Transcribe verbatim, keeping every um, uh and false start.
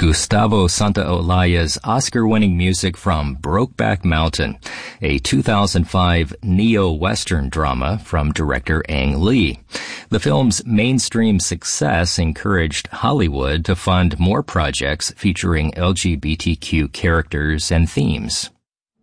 Gustavo Santaolalla's Oscar-winning music from Brokeback Mountain, a two thousand five neo-Western drama from director Ang Lee. The film's mainstream success encouraged Hollywood to fund more projects featuring L G B T Q characters and themes.